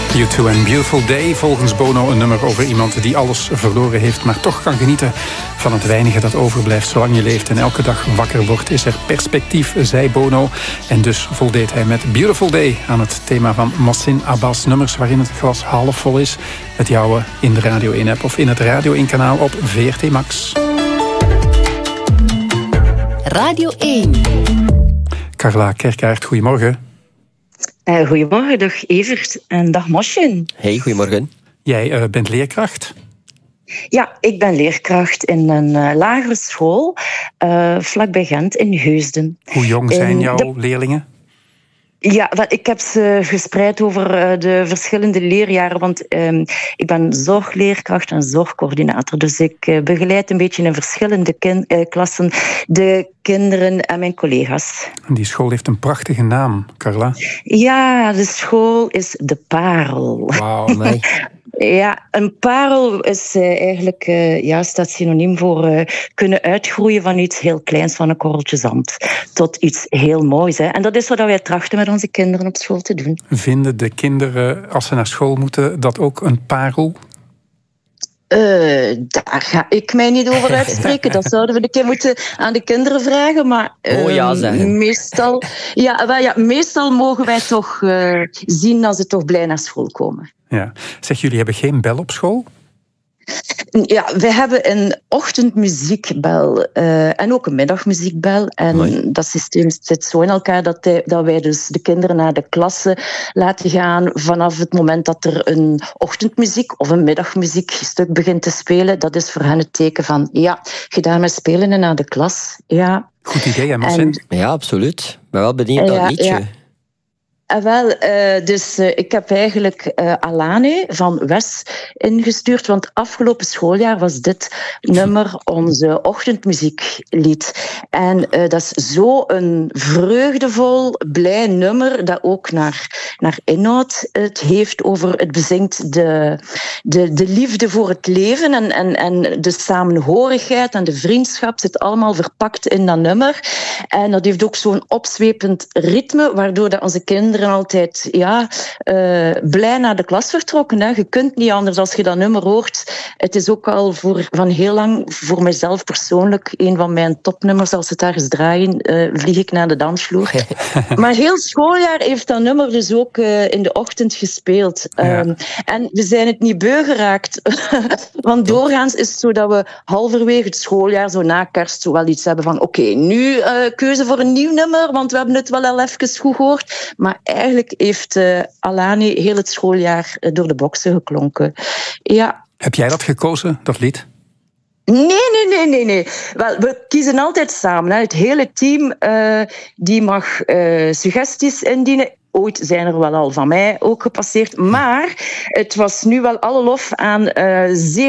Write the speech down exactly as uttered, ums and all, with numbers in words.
U twee en Beautiful Day, volgens Bono een nummer over iemand die alles verloren heeft, maar toch kan genieten van het weinige dat overblijft zolang je leeft en elke dag wakker wordt. Is er perspectief, zei Bono. En dus voldeed hij met Beautiful Day aan het thema van Mohsin Abbas. Nummers waarin het glas half vol is. Het jouwe in de Radio één app of in het Radio één kanaal op V R T Max. Radio één. Carla Kerkaert, goedemorgen. Uh, goedemorgen, dag Evert en dag Mohsin. Hey, goedemorgen. Jij uh, bent leerkracht? Ja, ik ben leerkracht in een uh, lagere school, uh, vlakbij Gent in Heusden. Hoe jong zijn in jouw de... leerlingen? Ja, ik heb ze gespreid over de verschillende leerjaren, want um, ik ben zorgleerkracht en zorgcoördinator. Dus ik begeleid een beetje in verschillende kin- uh, klassen de kinderen en mijn collega's. En die school heeft een prachtige naam, Carla. Ja, de school is De Parel. Wauw, nee. Ja, een parel is uh, eigenlijk uh, ja, staat synoniem voor uh, kunnen uitgroeien van iets heel kleins, van een korreltje zand, tot iets heel moois. Hè. En dat is wat wij trachten met onze kinderen op school te doen. Vinden de kinderen, als ze naar school moeten, dat ook een parel? Uh, daar ga ik mij niet over uitspreken. Dat zouden we een keer moeten aan de kinderen vragen. Maar uh, oh ja, zeggen. meestal, ja, wel, ja, meestal mogen wij toch uh, zien dat ze toch blij naar school komen. Ja. Zeg, jullie hebben geen bel op school? Ja, we hebben een ochtendmuziekbel uh, en ook een middagmuziekbel. En Mooi. Dat systeem zit zo in elkaar dat, hij, dat wij dus de kinderen naar de klasse laten gaan vanaf het moment dat er een ochtendmuziek of een middagmuziekstuk begint te spelen. Dat is voor hen het teken van, ja, gedaan met spelen en naar de klas. Ja. Goed idee, hè, Mohsin? Ja, absoluut. Ik ben wel benieuwd naar ja, het liedje. Ja. Uh, wel, uh, dus uh, ik heb eigenlijk uh, Alane van Wes ingestuurd, want afgelopen schooljaar was dit nummer onze ochtendmuzieklied. En uh, dat is zo een vreugdevol, blij nummer dat ook naar, naar inhoud het heeft over, het bezingt de, de, de liefde voor het leven en, en, en de samenhorigheid en de vriendschap zit allemaal verpakt in dat nummer. En dat heeft ook zo'n opzwepend ritme, waardoor dat onze kinderen altijd ja, uh, blij naar de klas vertrokken. Hè. Je kunt niet anders als je dat nummer hoort. Het is ook al voor, van heel lang voor mezelf persoonlijk een van mijn topnummers. Als het ergens draaien, uh, vlieg ik naar de dansvloer. Maar heel schooljaar heeft dat nummer dus ook uh, in de ochtend gespeeld. Ja. Um, en we zijn het niet beu geraakt. Want doorgaans is het zo dat we halverwege het schooljaar, zo na kerst, zo wel iets hebben van oké, okay, nu uh, keuze voor een nieuw nummer, want we hebben het wel al even goed gehoord. Maar eigenlijk heeft uh, Alane heel het schooljaar uh, door de boksen geklonken. Ja. Heb jij dat gekozen, dat lied? Nee, nee, nee, nee, nee. Wel, we kiezen altijd samen. Hè. Het hele team uh, die mag uh, suggesties indienen. Ooit zijn er wel al van mij ook gepasseerd. Maar het was nu wel alle lof aan uh, zeer